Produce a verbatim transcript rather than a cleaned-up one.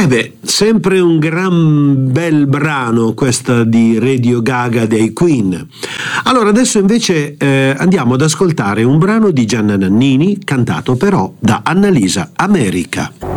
Eh beh, sempre un gran bel brano questa di Radio Gaga dei Queen. Allora adesso invece eh, andiamo ad ascoltare un brano di Gianna Nannini cantato però da Annalisa America.